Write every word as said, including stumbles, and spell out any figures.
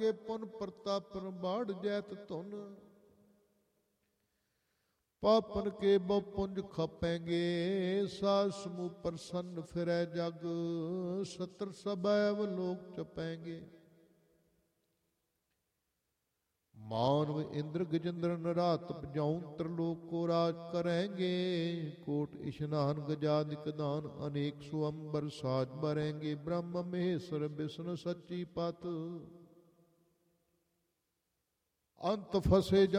ਕੇ ਪੁਨ ਪ੍ਰਤਾਪਨ ਬਾੜ ਜੈਤ ਧੁਨ। ਪਾਪਨ ਕੇ ਬਹੁ ਪੁੰਜ ਖਪੈਂਗੇ ਸਾਧ ਸਮੂਹ ਪ੍ਰਸੰਨ ਫਿਰੈ ਜਗ। ਸਤਰ ਸਬੈਵ ਲੋਕ ਚਪੈਂਗੇ। ਮਾਨਵ ਇੰਦਰ ਗਜਿੰਦਰ ਨਰਾਤ ਪਜਾਉਨ ਤ੍ਰਿਲੋਕ ਕੋ ਰਾਜ ਕਰੈਂਗੇ। ਕੋਟ ਇਸ਼ਨਾਨ ਗਜਾਦਿਕ ਦਾਨ ਅਨੇਕ ਸੋ ਅੰਬਰ ਸਾਜ ਬਰੈਂਗੇ। ਬ੍ਰਹਮ ਮਹੇਸ਼ਰ ਵਿਸ਼ਨੂੰ ਸੱਚੀ ਪਤ ਅੰਤ ਫਸੇ